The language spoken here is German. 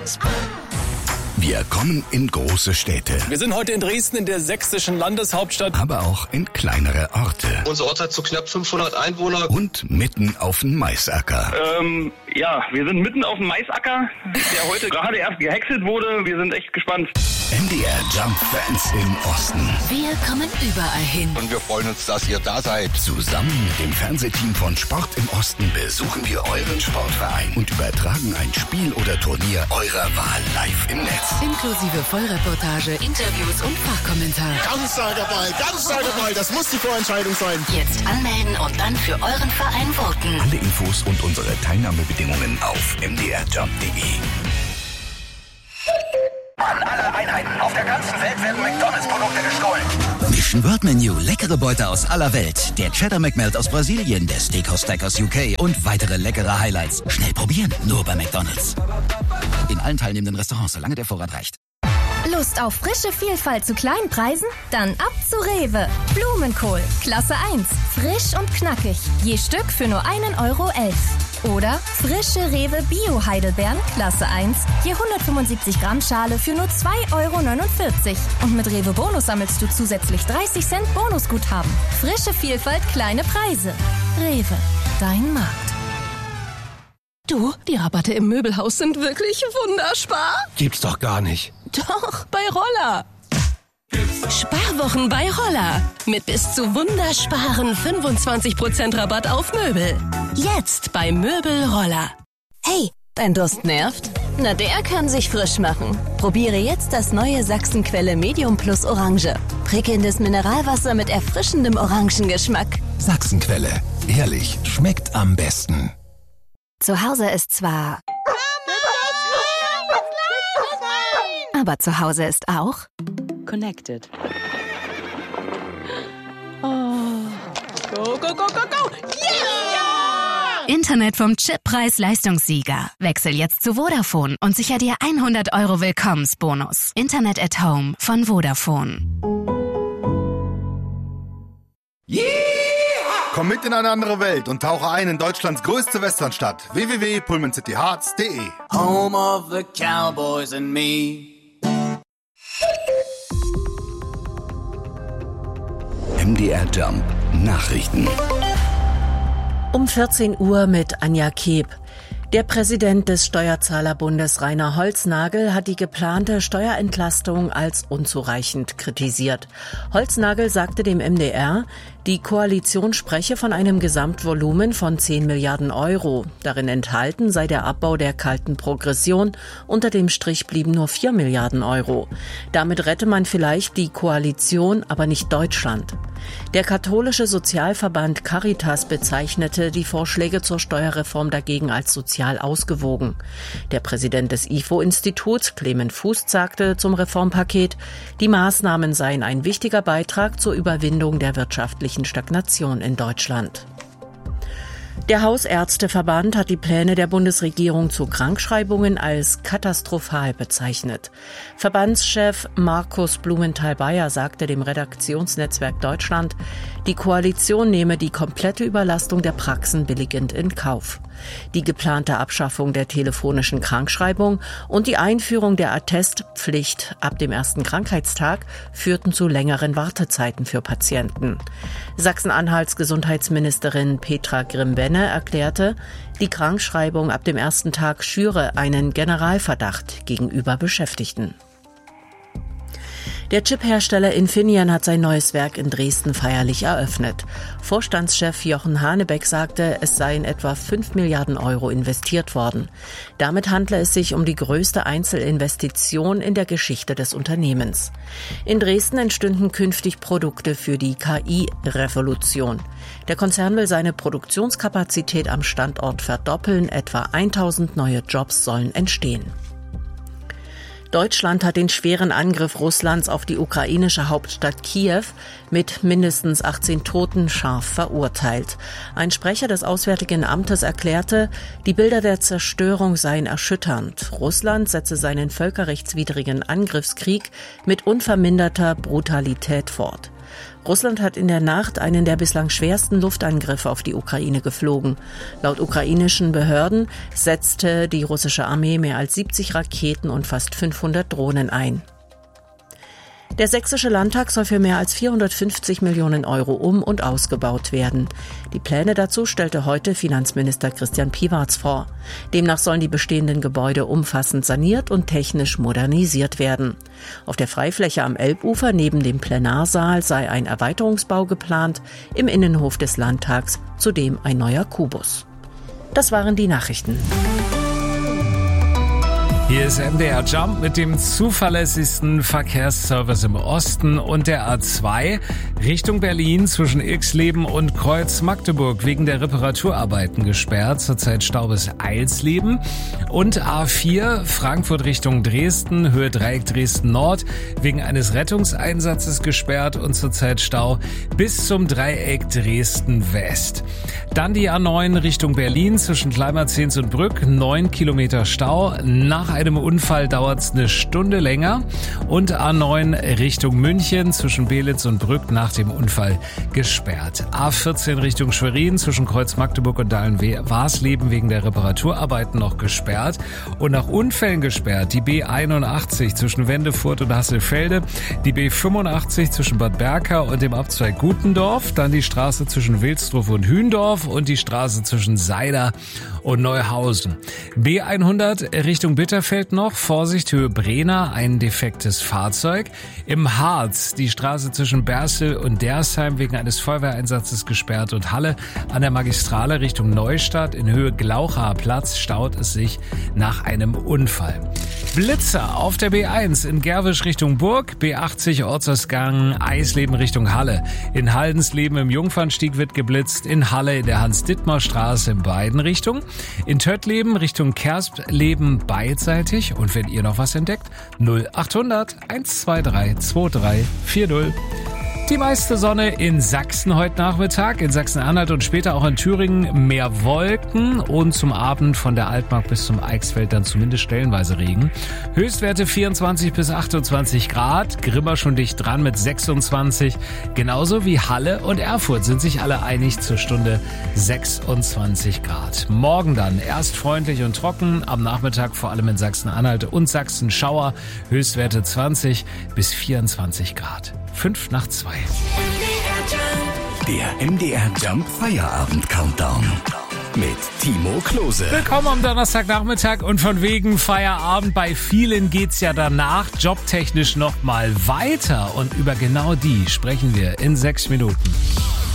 Wir kommen in große Städte. Wir sind heute in Dresden, in der sächsischen Landeshauptstadt. Aber auch in kleinere Orte. Unser Ort hat so knapp 500 Einwohner. Und mitten auf dem Maisacker. Wir sind mitten auf dem Maisacker, der heute gerade erst gehäckselt wurde. Wir sind echt gespannt. MDR Jump Fans im Osten. Wir kommen überall hin. Und wir freuen uns, dass ihr da seid. Zusammen mit dem Fernsehteam von Sport im Osten besuchen wir euren Sportverein und übertragen ein Spiel oder Turnier eurer Wahl live im Netz. Inklusive Vollreportage, Interviews und Fachkommentar. Ganz starker Ball, das muss die Vorentscheidung sein. Jetzt anmelden und dann für euren Verein voten. Alle Infos und unsere Teilnahmebedingungen auf mdrjump.de. An alle Einheiten auf der ganzen Welt werden McDonalds-Produkte gestohlen. Mission World Menu, leckere Beute aus aller Welt. Der Cheddar McMelt aus Brasilien, der Steakhouse Stack aus UK und weitere leckere Highlights. Schnell probieren, nur bei McDonalds. In allen teilnehmenden Restaurants, solange der Vorrat reicht. Lust auf frische Vielfalt zu kleinen Preisen? Dann ab zu Rewe. Blumenkohl, Klasse 1. Frisch und knackig. Je Stück für nur 1,11 € Oder frische Rewe Bio-Heidelbeeren, Klasse 1. Je 175 Gramm Schale für nur 2,49 €. Und mit Rewe Bonus sammelst du zusätzlich 30 Cent Bonusguthaben. Frische Vielfalt, kleine Preise. Rewe, dein Markt. Du, die Rabatte im Möbelhaus sind wirklich wunderspar. Gibt's doch gar nicht. Doch, bei Roller. Sparwochen bei Roller. Mit bis zu wundersparen 25% Rabatt auf Möbel. Jetzt bei Möbel Roller. Hey, dein Durst nervt? Na, der kann sich frisch machen. Probiere jetzt das neue Sachsenquelle Medium Plus Orange. Prickelndes Mineralwasser mit erfrischendem Orangengeschmack. Sachsenquelle. Ehrlich, schmeckt am besten. Zu Hause ist zwar... Aber zu Hause ist auch... Connected. Oh. Go, go, go, go, go! Yeah! Internet vom Chippreis-Leistungssieger. Wechsel jetzt zu Vodafone und sicher dir 100 € Willkommensbonus. Internet at Home von Vodafone. Yeah! Komm mit in eine andere Welt und tauche ein in Deutschlands größte Westernstadt. www.pullmancityhearts.de. Home of the Cowboys and me. MDR Jump Nachrichten. Um 14 Uhr mit Anja Keeb. Der Präsident des Steuerzahlerbundes Rainer Holznagel hat die geplante Steuerentlastung als unzureichend kritisiert. Holznagel sagte dem MDR, die Koalition spreche von einem Gesamtvolumen von 10 Milliarden €. Darin enthalten sei der Abbau der kalten Progression. Unter dem Strich blieben nur 4 Milliarden €. Damit rette man vielleicht die Koalition, aber nicht Deutschland. Der katholische Sozialverband Caritas bezeichnete die Vorschläge zur Steuerreform dagegen als sozial ausgewogen. Der Präsident des IFO-Instituts, Clement Fuß, sagte zum Reformpaket, die Maßnahmen seien ein wichtiger Beitrag zur Überwindung der wirtschaftlichen Stagnation in Deutschland. Der Hausärzteverband hat die Pläne der Bundesregierung zu Krankschreibungen als katastrophal bezeichnet. Verbandschef Markus Blumenthal-Beyer sagte dem Redaktionsnetzwerk Deutschland, die Koalition nehme die komplette Überlastung der Praxen billigend in Kauf. Die geplante Abschaffung der telefonischen Krankschreibung und die Einführung der Attestpflicht ab dem ersten Krankheitstag führten zu längeren Wartezeiten für Patienten. Sachsen-Anhalts Gesundheitsministerin Petra Grimm-Benne erklärte, die Krankschreibung ab dem ersten Tag schüre einen Generalverdacht gegenüber Beschäftigten. Der Chiphersteller Infineon hat sein neues Werk in Dresden feierlich eröffnet. Vorstandschef Jochen Hanebeck sagte, es seien etwa 5 Milliarden € investiert worden. Damit handle es sich um die größte Einzelinvestition in der Geschichte des Unternehmens. In Dresden entstünden künftig Produkte für die KI-Revolution. Der Konzern will seine Produktionskapazität am Standort verdoppeln, etwa 1000 neue Jobs sollen entstehen. Deutschland hat den schweren Angriff Russlands auf die ukrainische Hauptstadt Kiew mit mindestens 18 Toten scharf verurteilt. Ein Sprecher des Auswärtigen Amtes erklärte, die Bilder der Zerstörung seien erschütternd. Russland setze seinen völkerrechtswidrigen Angriffskrieg mit unverminderter Brutalität fort. Russland hat in der Nacht einen der bislang schwersten Luftangriffe auf die Ukraine geflogen. Laut ukrainischen Behörden setzte die russische Armee mehr als 70 Raketen und fast 500 Drohnen ein. Der Sächsische Landtag soll für mehr als 450 Millionen Euro um- und ausgebaut werden. Die Pläne dazu stellte heute Finanzminister Christian Piwarz vor. Demnach sollen die bestehenden Gebäude umfassend saniert und technisch modernisiert werden. Auf der Freifläche am Elbufer neben dem Plenarsaal sei ein Erweiterungsbau geplant, im Innenhof des Landtags zudem ein neuer Kubus. Das waren die Nachrichten. Hier ist MDR Jump mit dem zuverlässigsten Verkehrsservice im Osten und der A2 Richtung Berlin zwischen Irxleben und Kreuz-Magdeburg wegen der Reparaturarbeiten gesperrt. Zurzeit Stau bis Eilsleben. Und A4 Frankfurt Richtung Dresden, Höhe Dreieck Dresden Nord, wegen eines Rettungseinsatzes gesperrt und zurzeit Stau bis zum Dreieck Dresden West. Dann die A9 Richtung Berlin zwischen Kleimerzens und Brück, 9 Kilometer Stau. Nach einem Unfall dauert es eine Stunde länger. Und A9 Richtung München zwischen Belitz und Brück nach dem Unfall gesperrt. A14 Richtung Schwerin zwischen Kreuz Magdeburg und Dahlen-Warsleben wegen der Reparaturarbeiten noch gesperrt. Und nach Unfällen gesperrt die B81 zwischen Wendefurt und Hasselfelde, die B85 zwischen Bad Berka und dem Abzweig Gutendorf, dann die Straße zwischen Wilsdruf und Hündorf und die Straße zwischen Seider und Neuhausen. B100 Richtung Bitterfeld noch, Vorsicht Höhe Brenner, ein defektes Fahrzeug. Im Harz die Straße zwischen Bersel und Dersheim wegen eines Feuerwehreinsatzes gesperrt und Halle an der Magistrale Richtung Neustadt in Höhe Glauchaer Platz staut es sich nach einem Unfall. Blitzer auf der B1 in Gerwisch Richtung Burg, B80 Ortsausgang Eisleben Richtung Halle. In Haldensleben im Jungfernstieg wird geblitzt, in Halle in der Hans-Dittmar-Straße in beiden Richtungen. In Töttleben Richtung Kerstleben beidseitig. Und wenn ihr noch was entdeckt, 0800 123 2340. Die meiste Sonne in Sachsen heute Nachmittag, in Sachsen-Anhalt und später auch in Thüringen mehr Wolken und zum Abend von der Altmark bis zum Eichsfeld dann zumindest stellenweise Regen. Höchstwerte 24 bis 28 Grad, Grimma schon dicht dran mit 26, genauso wie Halle und Erfurt sind sich alle einig zur Stunde 26 Grad. Morgen dann erst freundlich und trocken, am Nachmittag vor allem in Sachsen-Anhalt und Sachsen Schauer, Höchstwerte 20 bis 24 Grad. 5 nach 2. Der MDR Jump Feierabend Countdown mit Timo Klose. Willkommen am Donnerstagnachmittag und von wegen Feierabend. Bei vielen geht's ja danach jobtechnisch noch mal weiter und über genau die sprechen wir in 6 Minuten.